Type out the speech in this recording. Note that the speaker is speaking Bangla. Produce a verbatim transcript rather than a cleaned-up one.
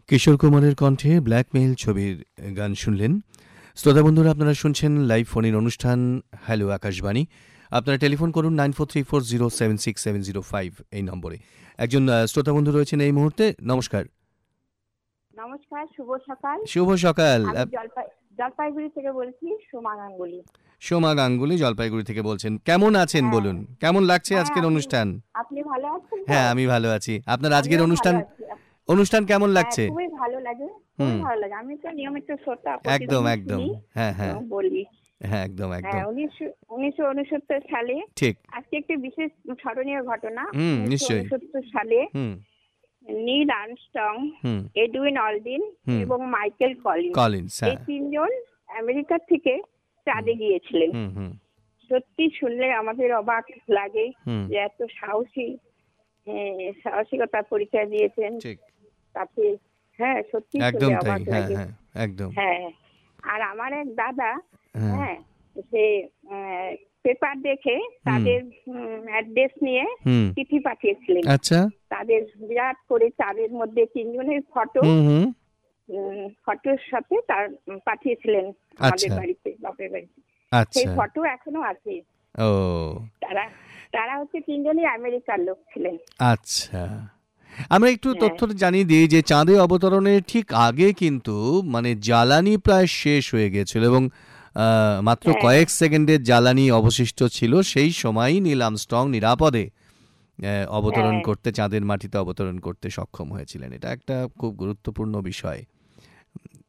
কিশোর কুমারের কণ্ঠে ব্ল্যাকমেইল ছবির গান শুনলেন। শ্রোতা বন্ধুরা, আপনারা শুনছেন লাইভ ফোনের অনুষ্ঠান হ্যালো আকাশবাণী। আপনারা টেলিফোন করুন nine four three four zero seven six seven zero five এই নম্বরে। একজন আহ, শ্রোতা বন্ধু রয়েছেন এই মুহূর্তে। নমস্কার। নমস্কার, শুভ সকাল। শুভ সকাল। আমি আপ- জলপাই জলপাইগুড়ি থেকে বলছি, সোমা গাঙ্গুলি। সোমা গাঙ্গুলি জলপাইগুড়ি থেকে বলছেন। কেমন আছেন হ্যাঁ। বলুন? কেমন লাগছে হ্যাঁ, আজকের আপনি অনুষ্ঠান? আপনি ভালো আছেন তো? হ্যাঁ, আমি ভালো আছি। আপনার আজকের আমিও অনুষ্ঠান ভালো আছি। অনুষ্ঠান কেমন হ্যাঁ, লাগছে? খুবই ভালো লাগে, হুম। খুবই ভালো লাগে। আমি তো নিয়মিত শ্রোতা, একদম প্রতিদিনই একদম। শুনি হ্যাঁ হ্যাঁ এবং বলি। হ্যাঁ, একদম হ্যাঁ, একদম উনিশশো উনিশশো উনসত্তর সালে ঠিক। আজকে একটি বিশেষ স্মরণীয় ঘটনা। হুম, উনিশশো নিশ্চয়ই। উনসত্তর সালে হুম নীল আর্মস্ট্রং, হুম এডউইন অলডিন হুম। এবং মাইকেল কলিন্স, কলিন্স, এই হ্যাঁ। তিনজন আমেরিকা থেকে চাঁদে গিয়েছিলেন। হুম হুম সত্যি শুনলে আমাদের অবাক লাগে হুম যে এত সাহসী আহ, সাহসিকতার পরিচয় দিয়েছেন ঠিক। তাতে। হ্যাঁ, সত্যি একদম শুনলে তাই। অবাক হ্যাঁ লাগে। হ্যাঁ একদম। হ্যাঁ, আর আমার এক দাদা, হ্যাঁ। হ্যাঁ, সে পেপার দেখে তাদের অ্যাড্রেস নিয়ে হুম। চিঠি পাঠিয়েছিলেন। আচ্ছা। তাদের বিরাট করে চাঁদের মধ্যে তিনজনের ফটো, হুম হুম ফটোর সাথে তার উম, পাঠিয়েছিলেন আমাদের আচ্ছা বাড়িতে, বাপের বাড়িতে। সেই আচ্ছা। ফটো এখনো আছে। ও তারা তারা হচ্ছে তিনজনই আমেরিকার লোক ছিলেন। আচ্ছা। আমরা একটু হ্যাঁ, তথ্য জানিয়ে দিই যে চাঁদে অবতরণের ঠিক আগে কিন্তু মানে জ্বালানি প্রায় শেষ হয়ে গিয়েছিল এবং আহ, মাত্র হ্যাঁ, কয়েক সেকেন্ডের জ্বালানি অবশিষ্ট ছিল। সেই সময়ই নীল আর্মস্ট্রং নিরাপদে আহ, অবতরণ হ্যাঁ, করতে চাঁদের মাটিতে অবতরণ করতে সক্ষম হয়েছিলেন। এটা একটা খুব গুরুত্বপূর্ণ বিষয়।